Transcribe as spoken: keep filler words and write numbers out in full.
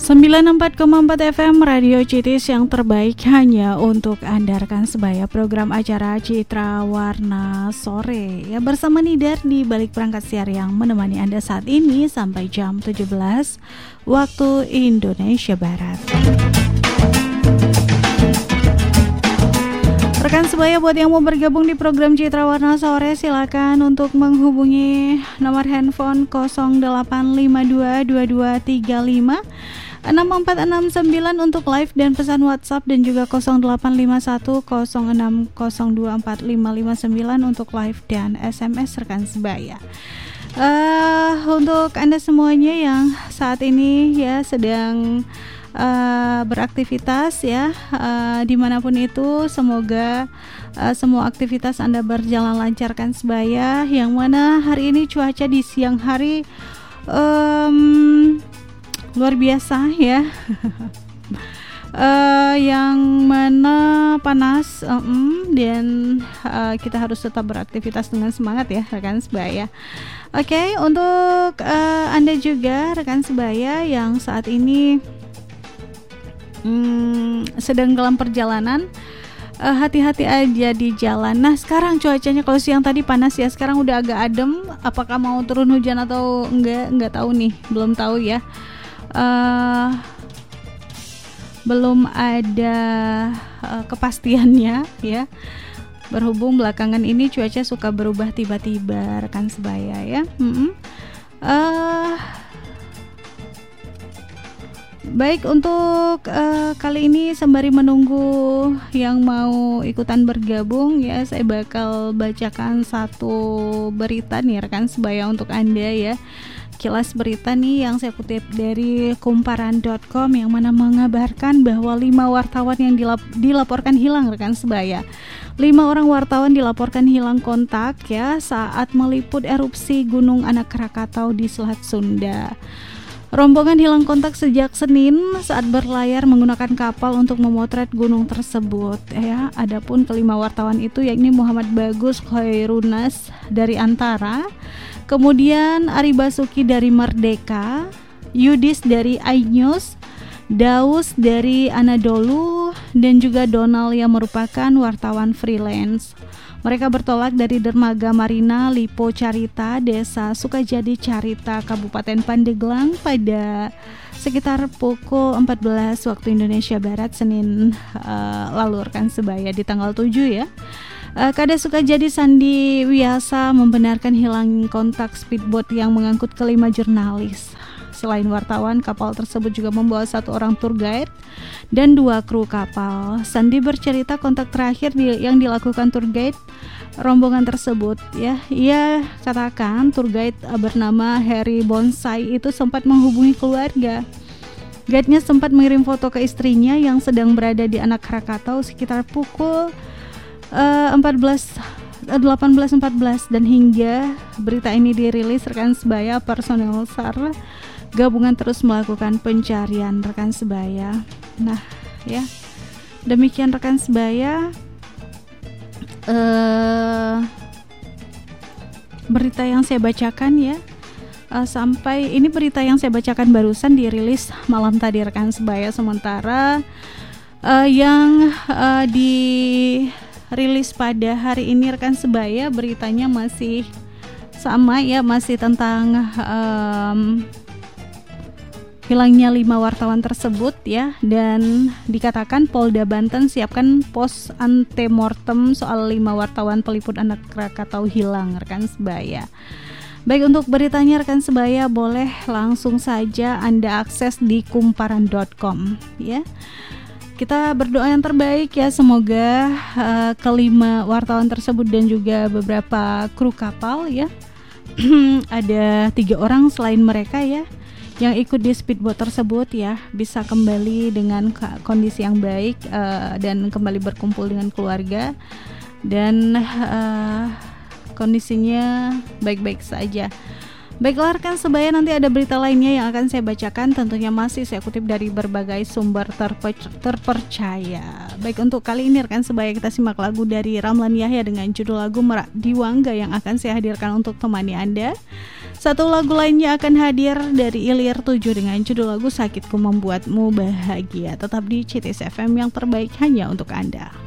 sembilan puluh empat koma empat F M Radio Citis yang terbaik hanya untuk Anda rekan sebaya, program acara Citra Warna Sore ya, bersama Nidar di balik perangkat siar yang menemani Anda saat ini sampai jam tujuh belas waktu Indonesia Barat. Rekan sebaya, buat yang mau bergabung di program Citra Warna Sore, silakan untuk menghubungi nomor handphone nol delapan lima dua dua dua tiga lima enam empat enam sembilan untuk live dan pesan WhatsApp, dan juga nol delapan lima satu nol enam nol dua empat lima lima sembilan untuk live dan S M S rekan sebaya. Uh, untuk Anda semuanya yang saat ini ya sedang Uh, beraktivitas ya, uh, dimanapun itu, semoga uh, semua aktivitas Anda berjalan lancar kan sebaya. Yang mana hari ini cuaca di siang hari um, luar biasa ya. Uh, yang mana panas um, dan uh, kita harus tetap beraktivitas dengan semangat ya rekan sebaya. Oke, okay, untuk uh, Anda juga rekan sebaya yang saat ini Hmm, sedang dalam perjalanan, uh, hati-hati aja di jalan. Nah, sekarang cuacanya, kalau siang tadi panas ya, sekarang udah agak adem. Apakah mau turun hujan atau enggak, enggak tahu nih, belum tahu ya. Uh, belum ada uh, kepastiannya ya. Berhubung belakangan ini cuaca suka berubah tiba-tiba rekan sebaya ya. Mm-hmm. Uh, Baik, untuk uh, kali ini sembari menunggu yang mau ikutan bergabung ya, saya bakal bacakan satu berita nih rekan sebaya untuk Anda ya. Kilas berita nih yang saya kutip dari kumparan dot com yang mana mengabarkan bahwa lima wartawan yang dilap- dilaporkan hilang rekan sebaya. Lima orang wartawan dilaporkan hilang kontak ya saat meliput erupsi Gunung Anak Krakatau di Selat Sunda. Rombongan hilang kontak sejak Senin saat berlayar menggunakan kapal untuk memotret gunung tersebut ya. Adapun kelima wartawan itu yakni Muhammad Bagus Khairunas dari Antara, kemudian Ari Basuki dari Merdeka, Yudis dari iNews, Daus dari Anadolu, dan juga Donald yang merupakan wartawan freelance. Mereka bertolak dari Dermaga Marina Lipo Carita, Desa Sukajadi Carita, Kabupaten Pandeglang pada sekitar pukul empat belas waktu Indonesia Barat Senin uh, lalu rekan sebaya di tanggal tujuh ya. Uh, Kades Sukajadi Sandi Wiasa membenarkan hilang kontak speedboat yang mengangkut kelima jurnalis. Selain wartawan, kapal tersebut juga membawa satu orang tour guide dan dua kru kapal. Sandi bercerita kontak terakhir di, yang dilakukan tour guide rombongan tersebut ya. Ia katakan tour guide bernama Harry Bonsai itu sempat menghubungi keluarga. Guide-nya sempat mengirim foto ke istrinya yang sedang berada di Anak Krakatau sekitar pukul uh, delapan belas empat belas, dan hingga berita ini dirilis rekan sebaya, personel SAR gabungan terus melakukan pencarian rekan sebaya. Nah ya, demikian rekan sebaya uh, berita yang saya bacakan ya. Uh, sampai ini berita yang saya bacakan barusan dirilis malam tadi rekan sebaya, sementara uh, yang uh, dirilis pada hari ini rekan sebaya beritanya masih sama ya, masih tentang um, hilangnya lima wartawan tersebut ya, dan dikatakan Polda Banten siapkan pos antemortem soal lima wartawan peliput Anak Krakatau hilang rekan sebaya. Baik, untuk beritanya rekan sebaya boleh langsung saja Anda akses di kumparan dot com ya. Kita berdoa yang terbaik ya, semoga uh, kelima wartawan tersebut dan juga beberapa kru kapal ya ada tiga orang selain mereka ya yang ikut di speedboat tersebut ya bisa kembali dengan kondisi yang baik uh, dan kembali berkumpul dengan keluarga dan uh, kondisinya baik-baik saja. Baiklah rekan sebaya, nanti ada berita lainnya yang akan saya bacakan, tentunya masih saya kutip dari berbagai sumber terpe- terpercaya. Baik, untuk kali ini rekan sebaya kita simak lagu dari Ramlan Yahya dengan judul lagu Merak Diwangga yang akan saya hadirkan untuk temani Anda Satu lagu lainnya akan hadir dari Ilir tujuh dengan judul lagu Sakitku Membuatmu Bahagia. Tetap di C T S F M, yang terbaik hanya untuk Anda.